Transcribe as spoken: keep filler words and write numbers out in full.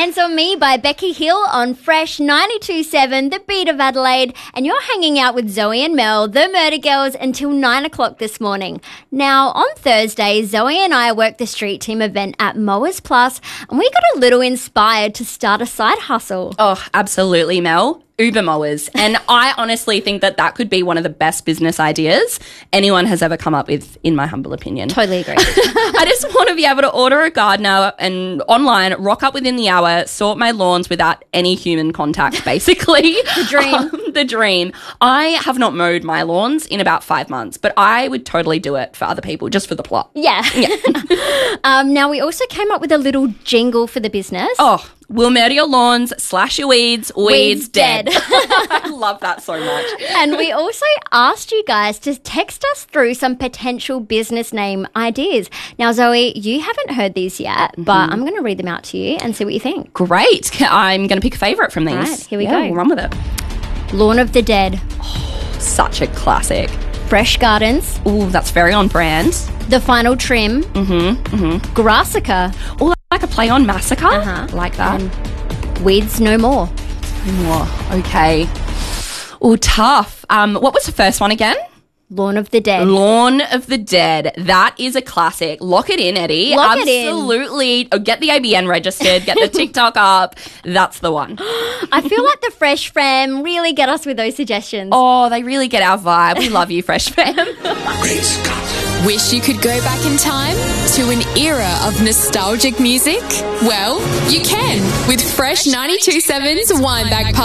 Hands on Me by Becky Hill on Fresh ninety-two point seven, The Beat of Adelaide, and you're hanging out with Zoe and Mel, the Murder Girls, until nine o'clock this morning. Now, on Thursday, Zoe and I worked the street team event at Mowers Plus, and we got a little inspired to start a side hustle. Oh, absolutely, Mel. Uber mowers. And I honestly think that that could be one of the best business ideas anyone has ever come up with, in my humble opinion. Totally agree. I just want to be able to order a gardener and online, rock up within the hour, sort my lawns without any human contact, basically. The dream. Um, the dream. I have not mowed my lawns in about five months, but I would totally do it for other people, just for the plot. Yeah. yeah. um, now, we also came up with a little jingle for the business. Oh, we'll murder your lawns, slash your weeds, weeds, Weeds dead. dead. I love that so much. And we also asked you guys to text us through some potential business name ideas. Now, Zoe, you haven't heard these yet, but mm-hmm. I'm going to read them out to you and see what you think. Great. I'm going to pick a favourite from these. All right, here we yeah, go. We'll run with it. Lawn of the Dead. Oh, such a classic. Fresh Gardens. Ooh, that's very on brand. The Final Trim. Mm-hmm, mm-hmm. Grassica. Oh, like a play on Massacre. Uh-huh. Like that. And Weeds No More. Oh, okay. Oh, tough. Um, what was the first one again? Lawn of the Dead. Lawn of the Dead. That is a classic. Lock it in, Eddie. Lock it in. Absolutely. Oh, get the A B N registered. Get the TikTok up. That's the one. I feel like the Fresh Fam really get us with those suggestions. Oh, they really get our vibe. We love you, Fresh Fam. Wish you could go back in time to an era of nostalgic music? Well, you can with Fresh ninety-two point seven's Wind Back Party.